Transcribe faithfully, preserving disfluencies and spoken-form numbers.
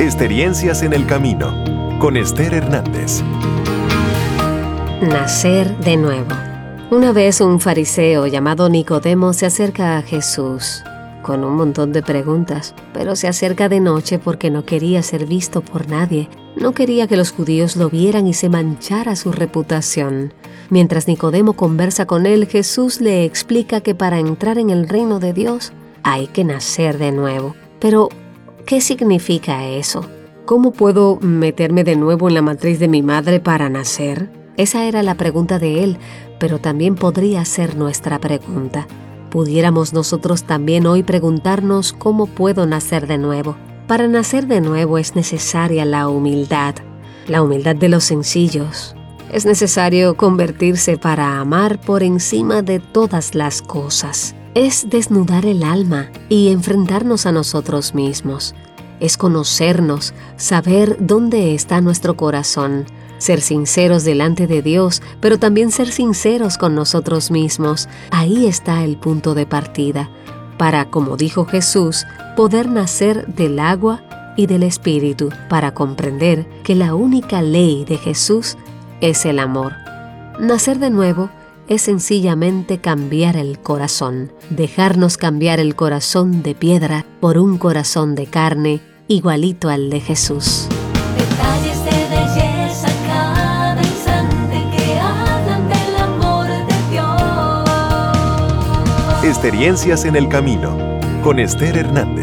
Experiencias en el camino, con Esther Hernández. Nacer de nuevo. Una vez un fariseo llamado Nicodemo se acerca a Jesús con un montón de preguntas, pero se acerca de noche porque no quería ser visto por nadie. No quería que los judíos lo vieran y se manchara su reputación. Mientras Nicodemo conversa con él, Jesús le explica que para entrar en el reino de Dios hay que nacer de nuevo. Pero, ¿qué significa eso? ¿Cómo puedo meterme de nuevo en la matriz de mi madre para nacer? Esa era la pregunta de él, pero también podría ser nuestra pregunta. Pudiéramos nosotros también hoy preguntarnos cómo puedo nacer de nuevo. Para nacer de nuevo es necesaria la humildad, la humildad de los sencillos. Es necesario convertirse para amar por encima de todas las cosas. Es desnudar el alma y enfrentarnos a nosotros mismos. Es conocernos, saber dónde está nuestro corazón, ser sinceros delante de Dios, pero también ser sinceros con nosotros mismos. Ahí está el punto de partida, para, como dijo Jesús, poder nacer del agua y del Espíritu, para comprender que la única ley de Jesús es el amor. Nacer de nuevo es sencillamente cambiar el corazón, dejarnos cambiar el corazón de piedra por un corazón de carne igualito al de Jesús. Detalles de belleza cada instante que hablan del amor de Dios. Experiencias en el camino, con Esther Hernández.